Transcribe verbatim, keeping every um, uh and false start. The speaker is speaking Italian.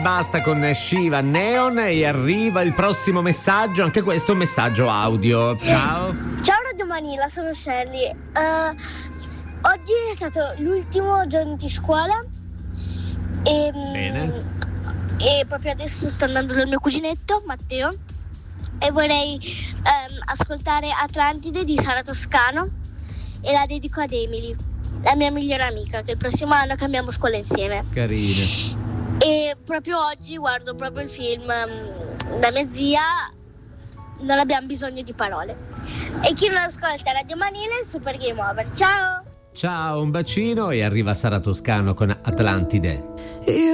Basta con Shiva Neon e arriva il prossimo messaggio, anche questo è un messaggio audio. Ciao. Ciao Radio Manila, sono Shelly. Uh, oggi è stato l'ultimo giorno di scuola e, Bene. e proprio adesso sto andando dal mio cuginetto Matteo e vorrei um, ascoltare Atlantide di Sara Toscano e la dedico ad Emily, la mia migliore amica, che il prossimo anno cambiamo scuola insieme. Carine. E proprio oggi guardo proprio il film um, da mia zia, non abbiamo bisogno di parole. E chi non ascolta Radio Manila è Super Game Over. Ciao! Ciao, un bacino e arriva Sara Toscano con Atlantide.